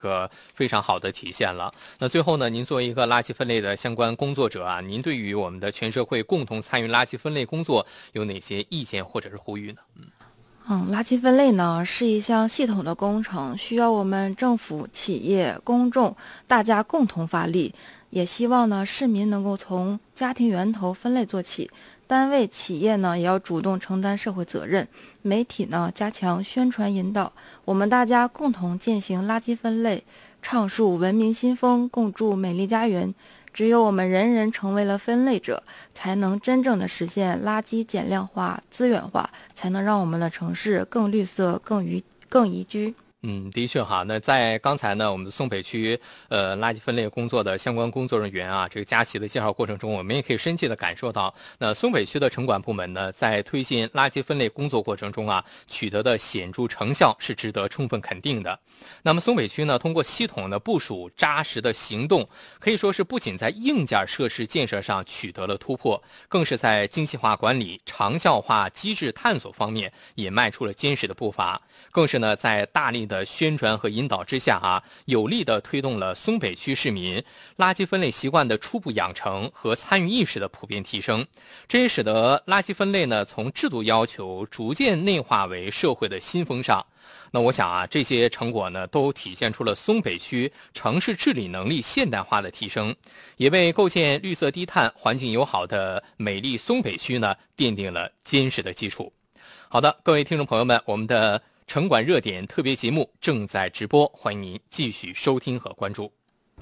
个非常好的体现了。那最后呢，您作为一个垃圾分类的相关工作者啊，您对于我们的全社会共同参与垃圾分类工作有哪些意见或者是呼吁呢？ 垃圾分类呢是一项系统的工程，需要我们政府、企业、公众大家共同发力。也希望呢市民能够从家庭源头分类做起，单位、企业呢也要主动承担社会责任，媒体呢加强宣传引导，我们大家共同践行垃圾分类，倡树文明新风，共筑美丽家园。只有我们人人成为了分类者，才能真正的实现垃圾减量化、资源化，才能让我们的城市更绿色、更宜居。 的确哈。那在刚才呢，我们的松北区垃圾分类工作的相关工作人员啊，这个佳琪的介绍过程中，我们也可以深切的感受到，那松北区的城管部门呢，在推进垃圾分类工作过程中啊，取得的显著成效是值得充分肯定的。那么松北区呢，通过系统的部署、扎实的行动，可以说是不仅在硬件设施建设上取得了突破，更是在精细化管理、长效化机制探索方面也迈出了坚实的步伐，更是呢在大力的宣传和引导之下有力的推动了松北区市民垃圾分类习惯的初步养成和参与意识的普遍提升。这也使得垃圾分类呢从制度要求逐渐内化为社会的新风尚。那我想这些成果呢都体现出了松北区城市治理能力现代化的提升，也为构建绿色低碳、环境友好的美丽松北区呢奠定了坚实的基础。好的，各位听众朋友们，我们的城管热点特别节目正在直播，欢迎您继续收听和关注。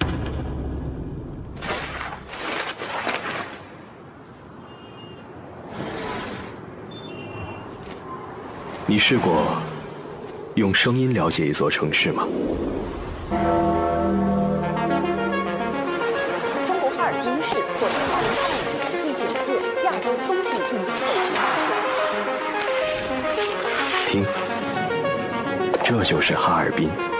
你试过用声音了解一座城市吗？ 中国哈尔滨市获得2015年第9届亚洲冬季运动会执法权。 听，这就是哈尔滨。